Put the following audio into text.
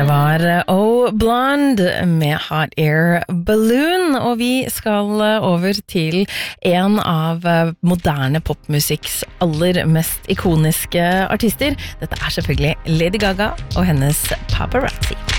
var Oh Blonde med Hot Air Balloon, og vi skal over til en av moderne popmusikks aller mest ikoniske artister. Dette selvfølgelig Lady Gaga og hennes Paparazzi.